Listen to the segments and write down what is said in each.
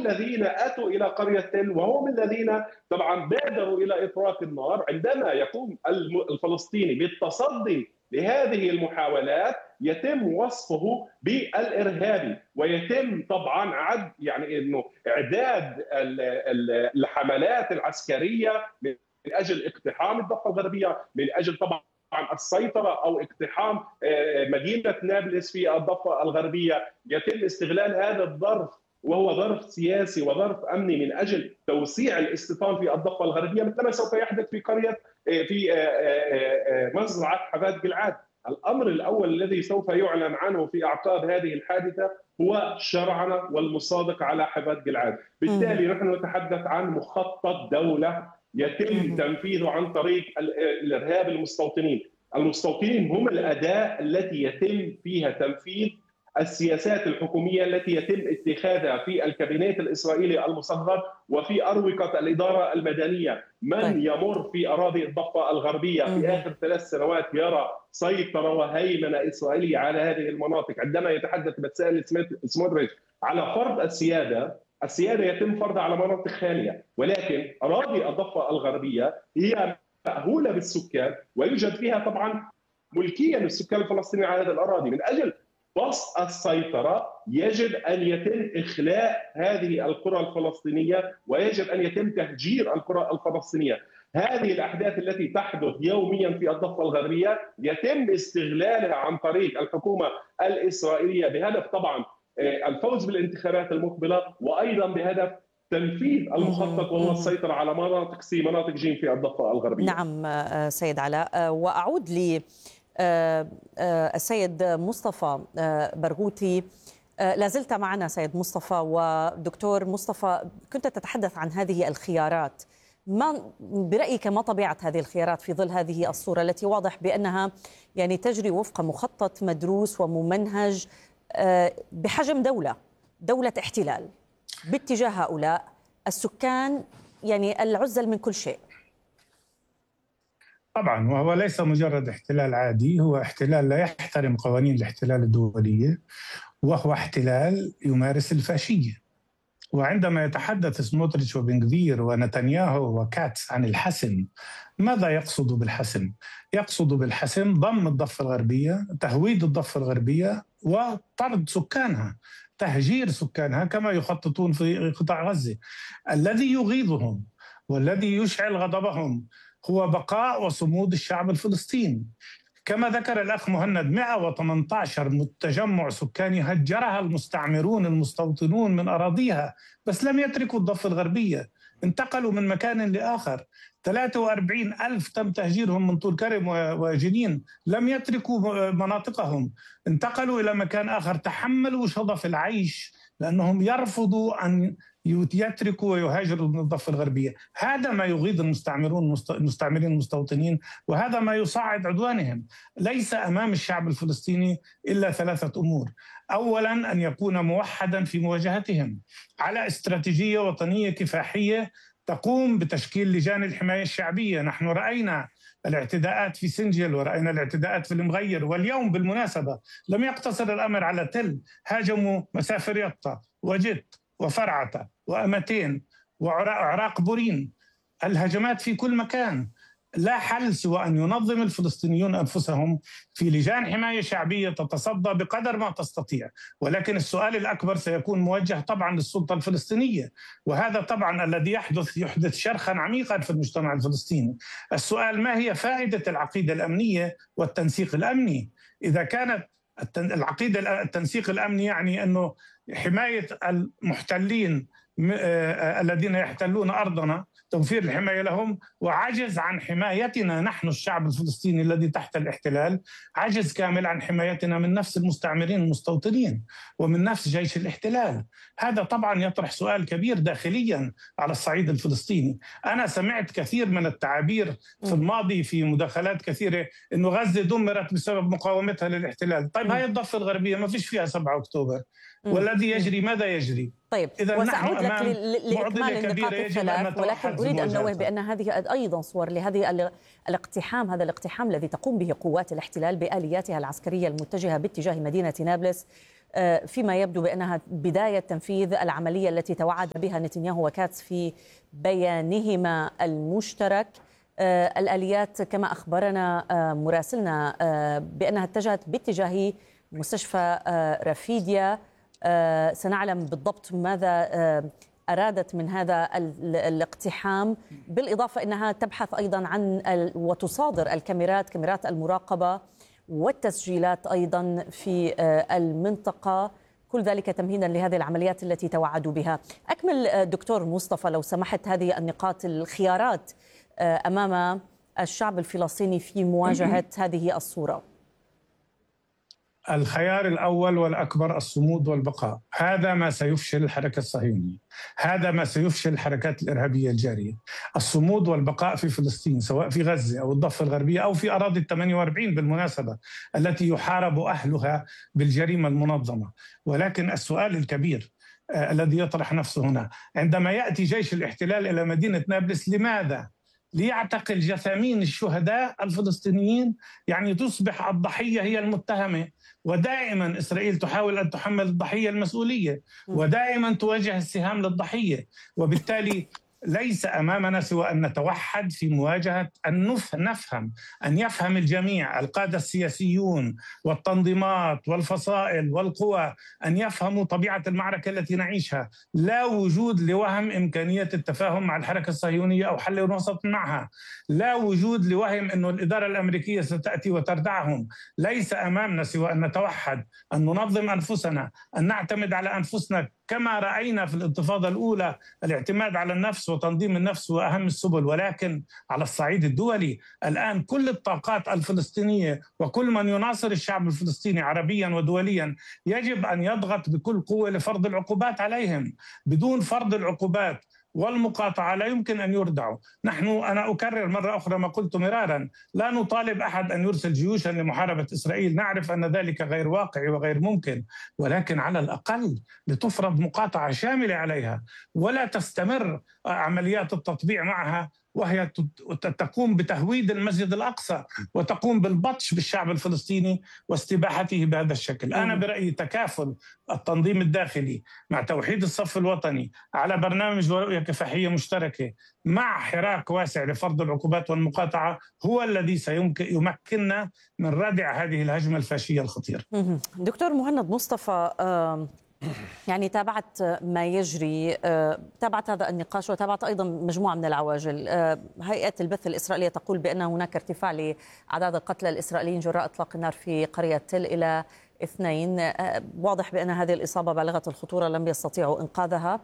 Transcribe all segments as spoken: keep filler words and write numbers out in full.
الذين أتوا إلى قرية تل، وهم الذين طبعا بادروا إلى إطلاق النار. عندما يقوم الفلسطيني بالتصدي لهذه المحاولات يتم وصفه بالإرهابي، ويتم طبعا عد يعني انه اعداد الحملات العسكريه من اجل اقتحام الضفه الغربيه، من اجل طبعا السيطره او اقتحام مدينه نابلس في الضفه الغربيه. يتم استغلال هذا الظرف وهو ظرف سياسي وظرف امني من اجل توسيع الاستيطان في الضفه الغربيه، مثل ما سوف يحدث في قريه في مزرعه حبات جلعاد. الامر الاول الذي سوف يعلن عنه في اعقاب هذه الحادثه هو الشرعنه والمصادق على حبات جلعاد. بالتالي نحن نتحدث عن مخطط دوله يتم تنفيذه عن طريق الارهاب المستوطنين. المستوطنين هم الاداه التي يتم فيها تنفيذ السياسات الحكوميه التي يتم اتخاذها في الكابينيت الاسرائيلي المصغر وفي اروقه الاداره المدنيه. من طيب. يمر في اراضي الضفه الغربيه في اخر ثلاث سنوات يرى سيطره وهيمنه اسرائيليه على هذه المناطق. عندما يتحدث بتسال سموتريتش على فرض السياده، السياده يتم فرضها على مناطق خاليه، ولكن اراضي الضفه الغربيه هي مأهوله بالسكان ويوجد فيها طبعا ملكيه للسكان الفلسطينيين على هذه الاراضي. من اجل بسط السيطرة يجب أن يتم إخلاء هذه القرى الفلسطينية، ويجب أن يتم تهجير القرى الفلسطينية. هذه الأحداث التي تحدث يوميا في الضفة الغربية يتم استغلالها عن طريق الحكومة الإسرائيلية بهدف طبعا الفوز بالانتخابات المقبلة، وأيضا بهدف تنفيذ المخطط وهو السيطرة على مناطق سي مناطق جيم في الضفة الغربية. نعم سيد علاء، وأعود لي السيد مصطفى برغوثي. لا زلت معنا سيد مصطفى. ودكتور مصطفى، كنت تتحدث عن هذه الخيارات، ما برأيك ما طبيعة هذه الخيارات في ظل هذه الصورة التي واضح بأنها يعني تجري وفق مخطط مدروس وممنهج بحجم دولة دولة احتلال باتجاه هؤلاء السكان، يعني العزل من كل شيء؟ طبعا، وهو ليس مجرد احتلال عادي، هو احتلال لا يحترم قوانين الاحتلال الدولية، وهو احتلال يمارس الفاشية. وعندما يتحدث سموتريتش وبن غفير ونتنياهو وكاتس عن الحسم، ماذا يقصد بالحسم؟ يقصد بالحسم ضم الضفة الغربية، تهويد الضفة الغربية وطرد سكانها، تهجير سكانها كما يخططون في قطاع غزة. الذي يغيظهم والذي يشعل غضبهم هو بقاء وصمود الشعب الفلسطيني. كما ذكر الأخ مهند، مئة وثمانية عشر تجمع سكاني هجرها المستعمرون المستوطنون من أراضيها، بس لم يتركوا الضفة الغربية، انتقلوا من مكان لآخر. ثلاثة وأربعين ألف تم تهجيرهم من طول كرم وجنين، لم يتركوا مناطقهم، انتقلوا إلى مكان آخر، تحملوا شظف العيش لأنهم يرفضوا أن يتركوا ويهاجروا من الضفة الغربية. هذا ما يغيظ المستعمرون المستعمرين المستوطنين، وهذا ما يصعد عدوانهم. ليس أمام الشعب الفلسطيني إلا ثلاثة أمور: أولا أن يكون موحدا في مواجهتهم على استراتيجية وطنية كفاحية تقوم بتشكيل لجان الحماية الشعبية. نحن رأينا الاعتداءات في سنجل ورأينا الاعتداءات في المغير، واليوم بالمناسبة لم يقتصر الأمر على تل، هاجموا مسافر يطا وجت وفرعة وأمتين وعراق بورين. الهجمات في كل مكان. لا حل سوى أن ينظم الفلسطينيون أنفسهم في لجان حماية شعبية تتصدى بقدر ما تستطيع، ولكن السؤال الأكبر سيكون موجه طبعا للسلطة الفلسطينية، وهذا طبعا الذي يحدث يحدث شرخا عميقا في المجتمع الفلسطيني. السؤال: ما هي فائدة العقيدة الأمنية والتنسيق الأمني إذا كانت العقيدة التنسيق الأمني يعني أنه حماية المحتلين الذين يحتلون أرضنا، توفير الحماية لهم، وعجز عن حمايتنا نحن الشعب الفلسطيني الذي تحت الاحتلال، عجز كامل عن حمايتنا من نفس المستعمرين المستوطنين ومن نفس جيش الاحتلال. هذا طبعا يطرح سؤال كبير داخليا على الصعيد الفلسطيني. أنا سمعت كثير من التعابير في الماضي في مداخلات كثيرة إنه غزة دمرت بسبب مقاومتها للاحتلال. طيب هاي الضفة الغربية ما فيش فيها سبعة أكتوبر، والذي يجري ماذا يجري؟ طيب، وسأعود لك لإكمال النقاط الثلاث، ولكن أريد أن أنوه بأن هذه أيضا صور لهذه الاقتحام، هذا الاقتحام الذي تقوم به قوات الاحتلال بآلياتها العسكرية المتجهة باتجاه مدينة نابلس فيما يبدو بأنها بداية تنفيذ العملية التي توعد بها نتنياهو وكاتس في بيانهما المشترك. الآليات كما أخبرنا مراسلنا بأنها اتجهت باتجاه مستشفى رفيديا. سنعلم بالضبط ماذا أرادت من هذا الاقتحام، بالإضافة أنها تبحث أيضا عن وتصادر الكاميرات كاميرات المراقبة والتسجيلات أيضا في المنطقة، كل ذلك تمهيدا لهذه العمليات التي توعدوا بها. أكمل دكتور مصطفى لو سمحت هذه النقاط، الخيارات أمام الشعب الفلسطيني في مواجهة هذه الصورة. الخيار الأول والأكبر الصمود والبقاء، هذا ما سيفشل الحركة الصهيونية، هذا ما سيفشل الحركات الإرهابية الجارية. الصمود والبقاء في فلسطين، سواء في غزة أو الضفة الغربية أو في أراضي الثمانية وأربعين بالمناسبة التي يحارب أهلها بالجريمة المنظمة. ولكن السؤال الكبير آه الذي يطرح نفسه هنا، عندما يأتي جيش الاحتلال إلى مدينة نابلس، لماذا؟ ليعتقل جثامين الشهداء الفلسطينيين، يعني تصبح الضحية هي المتهمة، ودائما إسرائيل تحاول أن تحمل الضحية المسؤولية، ودائما توجه السهام للضحية. وبالتالي ليس أمامنا سوى أن نتوحد في مواجهة، أن نفهم، أن يفهم الجميع، القادة السياسيون والتنظيمات والفصائل والقوى، أن يفهموا طبيعة المعركة التي نعيشها. لا وجود لوهم إمكانية التفاهم مع الحركة الصهيونية أو حل وسط معها، لا وجود لوهم أن الإدارة الأمريكية ستأتي وتردعهم. ليس أمامنا سوى أن نتوحد، أن ننظم أنفسنا، أن نعتمد على أنفسنا كما رأينا في الانتفاضة الأولى، الاعتماد على النفس وتنظيم النفس وأهم السبل. ولكن على الصعيد الدولي الآن كل الطاقات الفلسطينية وكل من يناصر الشعب الفلسطيني عربيا ودوليا يجب أن يضغط بكل قوة لفرض العقوبات عليهم. بدون فرض العقوبات والمقاطعة لا يمكن أن يردعوا. نحن، أنا أكرر مرة أخرى ما قلت مرارا، لا نطالب أحد أن يرسل جيوشا لمحاربة إسرائيل، نعرف أن ذلك غير واقعي وغير ممكن، ولكن على الأقل لتفرض مقاطعة شاملة عليها، ولا تستمر عمليات التطبيع معها، وهي تقوم بتهويد المسجد الأقصى وتقوم بالبطش بالشعب الفلسطيني واستباحته بهذا الشكل. أنا برأيي تكافل التنظيم الداخلي مع توحيد الصف الوطني على برنامج ورؤية كفاحية مشتركة مع حراك واسع لفرض العقوبات والمقاطعة هو الذي سيمكننا من ردع هذه الهجمة الفاشية الخطيرة. دكتور مهند مصطفى، يعني تابعت ما يجري، تابعت هذا النقاش وتابعت أيضا مجموعة من العواجل. هيئة البث الإسرائيلية تقول بأن هناك ارتفاع لأعداد القتلى الإسرائيليين جراء إطلاق النار في قرية تل إلى اثنين. واضح بأن هذه الإصابة بالغة الخطورة لم يستطيعوا إنقاذها،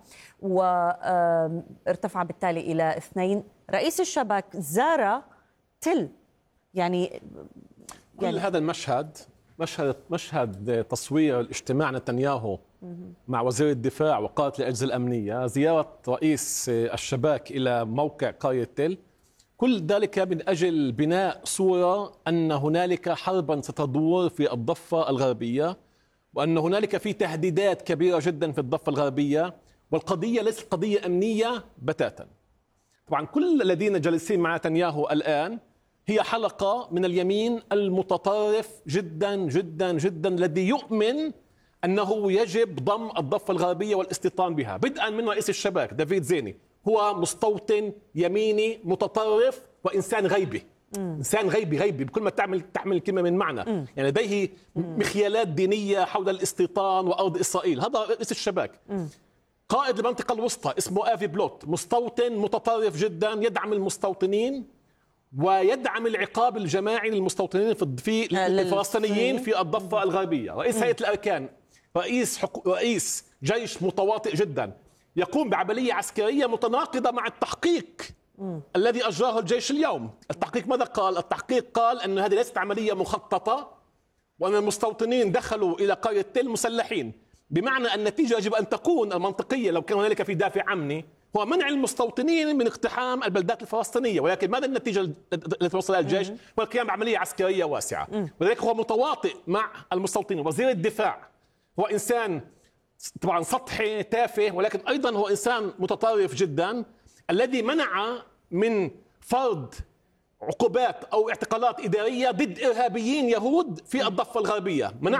وارتفع بالتالي إلى اثنين. رئيس الشباك زار تل، يعني يعني هذا المشهد مشهد مشهد تصوير الاجتماع نتنياهو مع وزير الدفاع وقادة الأجهزة الأمنية، زيارة رئيس الشباك إلى موقع قرية تل، كل ذلك من أجل بناء صورة أن هنالك حربا ستدور في الضفة الغربية، وأن هنالك في تهديدات كبيرة جدا في الضفة الغربية، والقضية ليست قضية أمنية بتاتا. طبعا كل الذين جالسين مع نتنياهو الآن هي حلقة من اليمين المتطرف جدا جدا جدا الذي يؤمن أنه يجب ضم الضفة الغربية والاستيطان بها، بدءا من رئيس الشباك دافيد زيني. هو مستوطن يميني متطرف وإنسان غيبي، مم. إنسان غيبي غيبي بكل ما تعمل تحمل الكلمة من معنى، مم. يعني لديه مخيلات دينية حول الاستيطان وأرض إسرائيل. هذا رئيس الشباك. مم. قائد المنطقة الوسطى اسمه آفي بلوت، مستوطن متطرف جدا، يدعم المستوطنين ويدعم العقاب الجماعي للمستوطنين في الفلسطينيين في الضفة الغربية. رئيس هيئة الأركان، رئيس حكو... رئيس جيش متواطئ جدا، يقوم بعملية عسكرية متناقضة مع التحقيق م. الذي أجراه الجيش اليوم. التحقيق ماذا قال؟ التحقيق قال أن هذه ليست عملية مخططة، وأن المستوطنين دخلوا إلى قرية تل مسلحين، بمعنى أن النتيجة يجب أن تكون المنطقية لو كان هنالك في دافع أمني هو منع المستوطنين من اقتحام البلدات الفلسطينية. ولكن ماذا النتيجة التي توصل لها الجيش؟ هو القيام بعملية عسكرية واسعة، ولذلك هو متواطئ مع المستوطنين. وزير الدفاع هو إنسان طبعا سطحي تافه، ولكن أيضا هو إنسان متطرف جدا الذي منع من فرض عقوبات أو اعتقالات إدارية ضد إرهابيين يهود في الضفة الغربية، منعهم.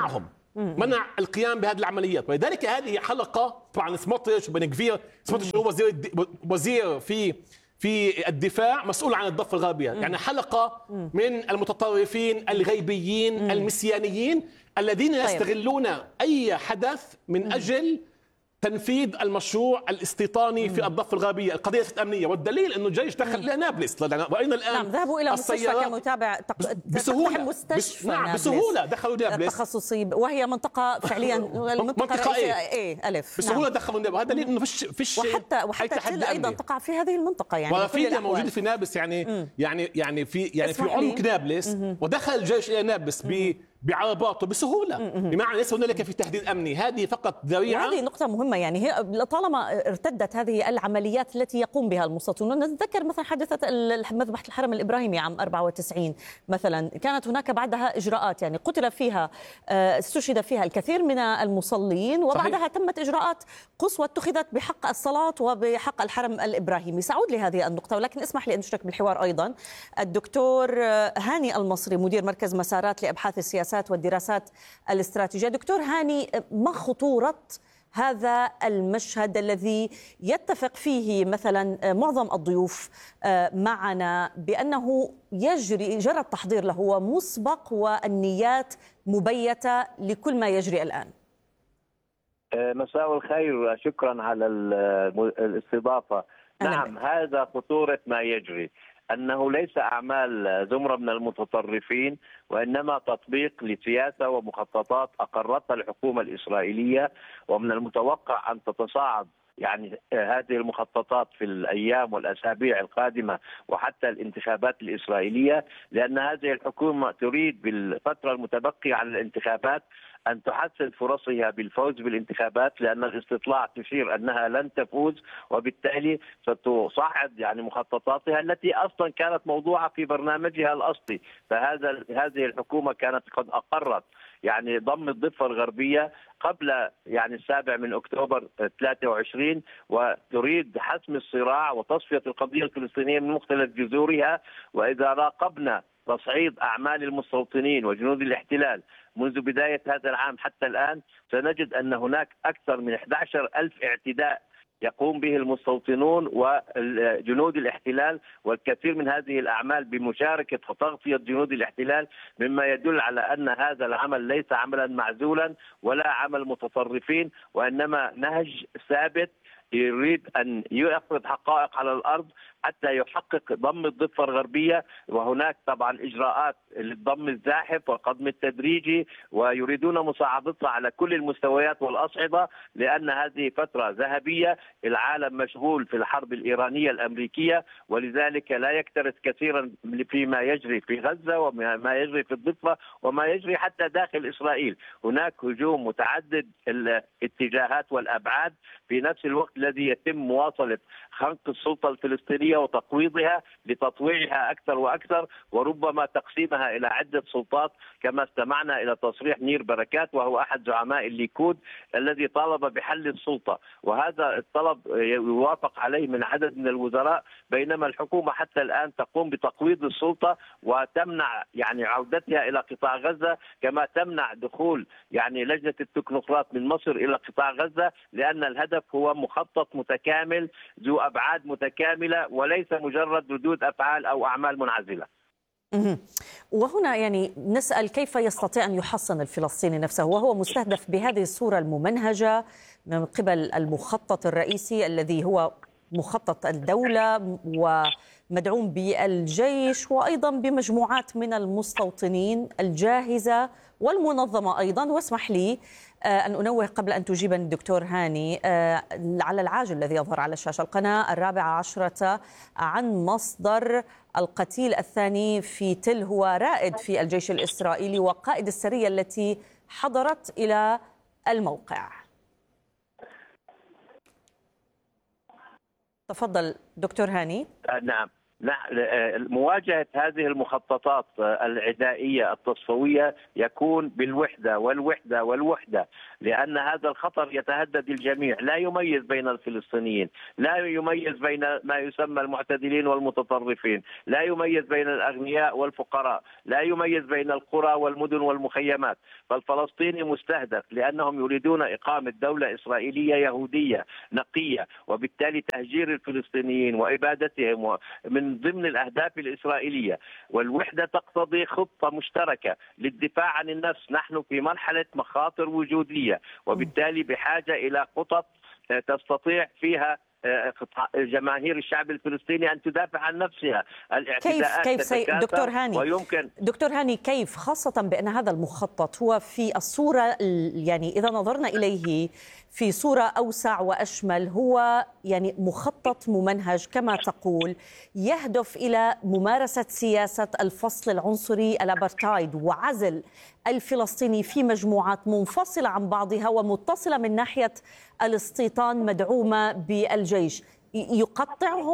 منع القيام بهذه العمليات. ولذلك هذه حلقة طبعا سموتريتش وبن غفير. سموتريتش هو وزير وزير في في الدفاع مسؤول عن الضفة الغربية، يعني حلقة من المتطرفين الغيبيين المسيانيين الذين يستغلون أي حدث من أجل تنفيذ المشروع الاستيطاني في الضفة الغربية. القضية أمنية، والدليل أنه الجيش دخل إلى نابلس، وأين الآن نعم ذهبوا إلى مستشفى كمتابع تق... بسهولة مستشفى بس... نعم بسهولة دخلوا نابلس تخصصي، وهي منطقة فعليا المنطقة إيه. إيه ألف بسهولة نعم. دخلوا نابلس. هذا دليل إنه فيش فيش وحتى وحتى تل أيضا تقع في هذه المنطقة، يعني ورافيديا موجودة في نابلس، يعني مم. يعني يعني في يعني في عمق نابلس، مم. ودخل الجيش إلى نابلس ب بعرباته بسهولة، بمعنى ليس هنالك في تهديد أمني. هذه فقط ذريعة. وهذه نقطة مهمة، يعني هي طالما ارتدت هذه العمليات التي يقوم بها المستوطنون. نتذكر مثلا حادثة مذبحة الحرم الإبراهيمي عام أربعة وتسعين مثلا، كانت هناك بعدها إجراءات، يعني قتل فيها استشهد فيها الكثير من المصلين، وبعدها صحيح. تمت إجراءات قصوى اتخذت بحق الصلاة وبحق الحرم الإبراهيمي. سأعود لهذه النقطة، ولكن اسمح لي أن أشترك بالحوار أيضا الدكتور هاني المصري مدير مركز مسارات لأبحاث السياسات والدراسات الاستراتيجية. دكتور هاني، ما خطورة هذا المشهد الذي يتفق فيه مثلا معظم الضيوف معنا بأنه يجري جرى التحضير له ومسبق والنيات مبيتة لكل ما يجري الآن؟ مساء الخير، شكرا على الاستضافة. نعم، هذا خطورة ما يجري، أنه ليس أعمال زمرة من المتطرفين، وإنما تطبيق لسياسة ومخططات أقرتها الحكومة الإسرائيلية، ومن المتوقع أن تتصاعد يعني هذه المخططات في الأيام والأسابيع القادمة وحتى الانتخابات الإسرائيلية، لأن هذه الحكومة تريد بالفترة المتبقية على الانتخابات أن تحسن فرصها بالفوز بالانتخابات، لأن الاستطلاع تشير أنها لن تفوز، وبالتالي ستصعد يعني مخططاتها التي أصلا كانت موضوعة في برنامجها الأصلي. فهذا هذه الحكومة كانت قد أقرت يعني ضم الضفة الغربية قبل يعني السابع من أكتوبر ثلاثة وعشرين، وتريد حسم الصراع وتصفية القضية الفلسطينية من مختلف جذورها. وإذا راقبنا تصعيد أعمال المستوطنين وجنود الاحتلال منذ بداية هذا العام حتى الآن، سنجد أن هناك أكثر من أحد عشر ألف اعتداء يقوم به المستوطنون وجنود الاحتلال، والكثير من هذه الأعمال بمشاركة وتغطية جنود الاحتلال، مما يدل على أن هذا العمل ليس عملا معزولا ولا عمل متطرفين، وإنما نهج ثابت يريد أن يفرض حقائق على الأرض حتى يحقق ضم الضفة الغربية. وهناك طبعا إجراءات للضم الزاحف والقضم التدريجي، ويريدون مساعدتها على كل المستويات والأصعدة، لأن هذه فترة ذهبية، العالم مشغول في الحرب الإيرانية الأمريكية، ولذلك لا يكترث كثيرا فيما يجري في غزة وما يجري في الضفة وما يجري حتى داخل إسرائيل. هناك هجوم متعدد الاتجاهات والأبعاد، في نفس الوقت الذي يتم مواصلة خنق السلطة الفلسطينية وتقويضها لتطويعها أكثر وأكثر، وربما تقسيمها إلى عدة سلطات، كما استمعنا إلى تصريح نير بركات وهو أحد زعماء الليكود الذي طالب بحل السلطة، وهذا الطلب يوافق عليه من عدد من الوزراء، بينما الحكومة حتى الآن تقوم بتقويض السلطة وتمنع يعني عودتها إلى قطاع غزة، كما تمنع دخول يعني لجنة التكنوقراط من مصر إلى قطاع غزة، لأن الهدف هو مخطط متكامل ذو أبعاد متكاملة وليس مجرد ردود أفعال أو أعمال منعزلة. وهنا يعني نسأل كيف يستطيع أن يحصن الفلسطيني نفسه وهو مستهدف بهذه الصورة الممنهجة من قبل المخطط الرئيسي الذي هو مخطط الدولة ومدعوم بالجيش وأيضا بمجموعات من المستوطنين الجاهزة والمنظمة أيضا. واسمح لي أن أنوه قبل أن تجيبني الدكتور هاني على العاجل الذي يظهر على الشاشة، القناة الرابعة عشرة، عن مصدر القتيل الثاني في تل هو رائد في الجيش الإسرائيلي وقائد السرية التي حضرت إلى الموقع. تفضل دكتور هاني. نعم مواجهة هذه المخططات العدائية التصفوية يكون بالوحدة والوحدة والوحدة، لأن هذا الخطر يتهدد الجميع، لا يميز بين الفلسطينيين، لا يميز بين ما يسمى المعتدلين والمتطرفين، لا يميز بين الأغنياء والفقراء، لا يميز بين القرى والمدن والمخيمات. فالفلسطيني مستهدف لأنهم يريدون إقامة دولة إسرائيلية يهودية نقية، وبالتالي تهجير الفلسطينيين وإبادتهم من ضمن الأهداف الإسرائيلية. والوحدة تقتضي خطة مشتركة للدفاع عن النفس. نحن في مرحلة مخاطر وجودية، وبالتالي بحاجة إلى خطط تستطيع فيها جماهير الشعب الفلسطيني أن تدافع عن نفسها. الاعتداءات كيف كيف دكتور هاني ويمكن دكتور هاني كيف، خاصة بأن هذا المخطط هو في الصورة، يعني إذا نظرنا إليه في صورة أوسع وأشمل، هو يعني مخطط ممنهج كما تقول، يهدف إلى ممارسة سياسة الفصل العنصري الأبرتايد وعزل الفلسطيني في مجموعات منفصلة عن بعضها ومتصلة من ناحية الاستيطان مدعومة بالجيش، يقطعهم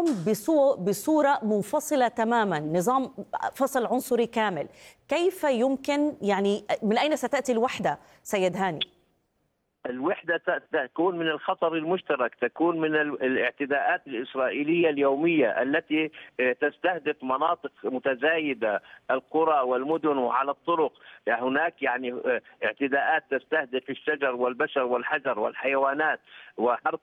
بصورة منفصلة تماما، نظام فصل عنصري كامل. كيف يمكن، يعني من أين ستأتي الوحدة سيد هاني؟ الوحدة تكون من الخطر المشترك، تكون من الاعتداءات الإسرائيلية اليومية التي تستهدف مناطق متزايدة، القرى والمدن وعلى الطرق. يعني هناك يعني اعتداءات تستهدف الشجر والبشر والحجر والحيوانات وحرق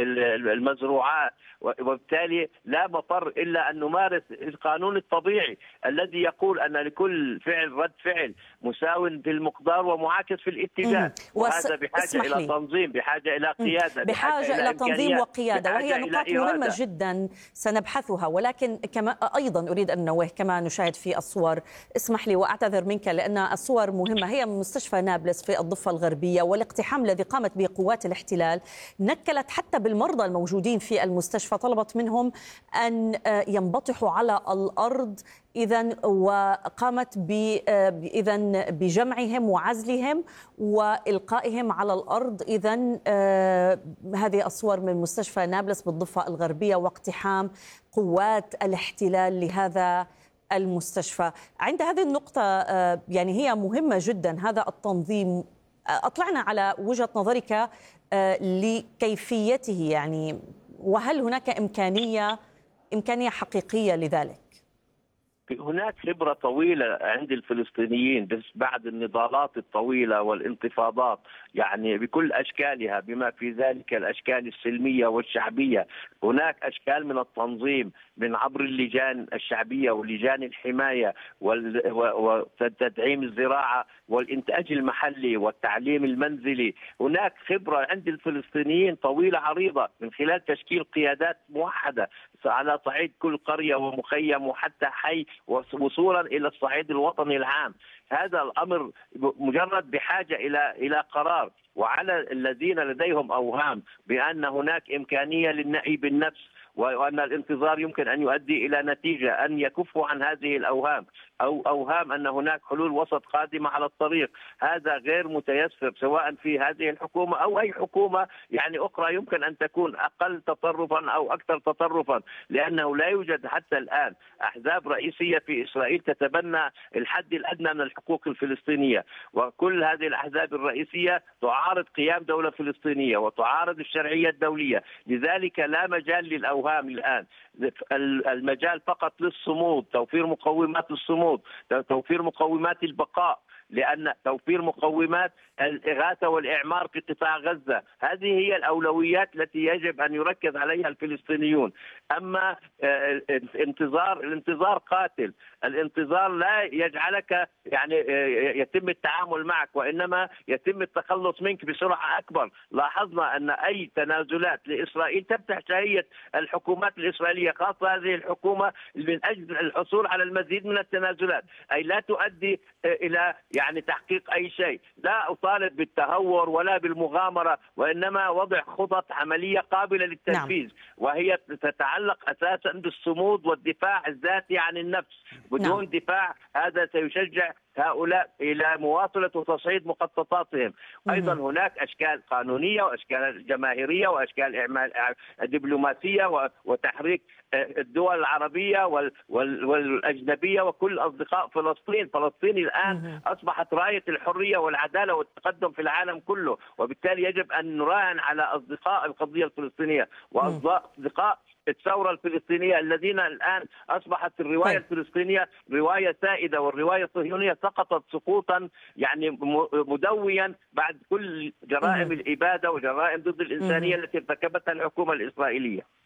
المزروعات، وبالتالي لا مفر إلا أن نمارس القانون الطبيعي الذي يقول أن لكل فعل رد فعل مساو في المقدار ومعاكس في الاتجاه. وهذا بحاجة إلى تنظيم، بحاجة إلى قيادة، بحاجة, بحاجة إلى تنظيم وقيادة، وهي نقاط مهمة جدا سنبحثها. ولكن كما أيضا أريد أن نوه كما نشاهد في الصور، اسمح لي وأعتذر منك لأن الصور مهمة، هي من مستشفى نابلس في الضفة الغربية، والاقتحام الذي قامت به قوات الاحتلال نكلت حتى بالمرضى الموجودين في المستشفى، طلبت منهم أن ينبطحوا على الأرض إذن، وقامت إذن بجمعهم وعزلهم وإلقائهم على الأرض. إذن هذه الصور من مستشفى نابلس بالضفة الغربية واقتحام قوات الاحتلال لهذا المستشفى. عند هذه النقطة يعني هي مهمة جدا هذا التنظيم، أطلعنا على وجهة نظرك لكيفيته، يعني وهل هناك إمكانية إمكانية حقيقية لذلك؟ هناك خبرة طويلة عند الفلسطينيين بس بعد النضالات الطويلة والانتفاضات، يعني بكل أشكالها بما في ذلك الأشكال السلمية والشعبية. هناك أشكال من التنظيم من عبر اللجان الشعبية ولجان الحماية وتدعيم الزراعة والإنتاج المحلي والتعليم المنزلي. هناك خبرة عند الفلسطينيين طويلة عريضة من خلال تشكيل قيادات موحدة على صعيد كل قرية ومخيم وحتى حي، وصولا إلى الصعيد الوطني العام. هذا الأمر مجرد بحاجة إلى إلى قرار. وعلى الذين لديهم أوهام بأن هناك إمكانية للنعي بالنفس وأن الانتظار يمكن أن يؤدي إلى نتيجة، أن يكفوا عن هذه الأوهام أو أوهام أن هناك حلول وسط قادمة على الطريق. هذا غير متيسر سواء في هذه الحكومة أو أي حكومة يعني أخرى يمكن أن تكون أقل تطرفا أو أكثر تطرفا، لأنه لا يوجد حتى الآن أحزاب رئيسية في إسرائيل تتبنى الحد الأدنى من الحقوق الفلسطينية، وكل هذه الأحزاب الرئيسية تعارض قيام دولة فلسطينية وتعارض الشرعية الدولية. لذلك لا مجال للأوهام الآن، المجال فقط للصمود، توفير مقومات الصمود، توفير مقومات البقاء، لأن توفير مقومات الإغاثة والإعمار في قطاع غزة هذه هي الأولويات التي يجب أن يركز عليها الفلسطينيون. أما الانتظار الانتظار قاتل، الانتظار لا يجعلك يعني يتم التعامل معك، وإنما يتم التخلص منك بسرعة أكبر. لاحظنا أن أي تنازلات لإسرائيل تفتح شهية الحكومات الإسرائيلية، خاصة هذه الحكومة من أجل الحصول على المزيد من التنازلات، أي لا تؤدي إلى يعني تحقيق أي شيء. لا أطالب بالتهور ولا بالمغامرة، وإنما وضع خطط عملية قابلة للتنفيذ. نعم. وهي تتعلق أساسا بالصمود والدفاع الذاتي عن النفس. بدون نعم. دفاع هذا سيشجع هؤلاء إلى مواصلة وتصعيد مخططاتهم. أيضا هناك أشكال قانونية وأشكال جماهيرية وأشكال إعمال دبلوماسية وتحريك الدول العربية والأجنبية وكل أصدقاء فلسطين. فلسطين الآن أصبحت راية الحرية والعدالة والتقدم في العالم كله، وبالتالي يجب أن نراهن على أصدقاء القضية الفلسطينية وأصدقاء الثورة الفلسطينية الذين الآن أصبحت الرواية طيب. الفلسطينية رواية سائدة، والرواية الصهيونية سقطت سقوطا يعني مدويا بعد كل جرائم الإبادة وجرائم ضد الإنسانية التي ارتكبتها الحكومة الإسرائيلية.